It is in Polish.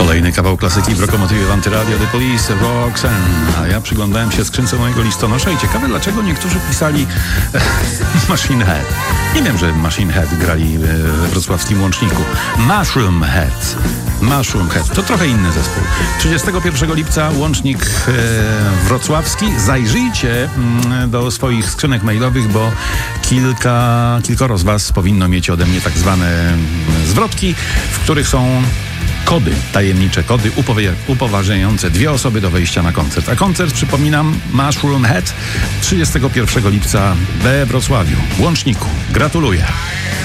Kolejny kawał klasyki w Lokomotywie w Antyradio The Police, Roxanne. A ja przyglądałem się skrzynce mojego listonosza i ciekawe, dlaczego niektórzy pisali Machine Head. Nie wiem, że Machine Head grali we wrocławskim Łączniku. Mushroom Head. To trochę inny zespół. 31 lipca Łącznik wrocławski. Zajrzyjcie do swoich skrzynek mailowych, bo kilkoro z was powinno mieć ode mnie tak zwane zwrotki, w których są kody, tajemnicze kody upoważniające 2 osoby do wejścia na koncert. A koncert, przypominam, Mushroom Head 31 lipca we Wrocławiu, Łączniku. Gratuluję.